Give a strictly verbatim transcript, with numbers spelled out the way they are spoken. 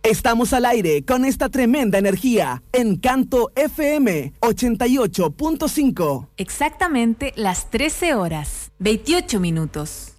Estamos al aire con esta tremenda energía. Encanto F M ochenta y ocho punto cinco. Exactamente las trece horas, veintiocho minutos.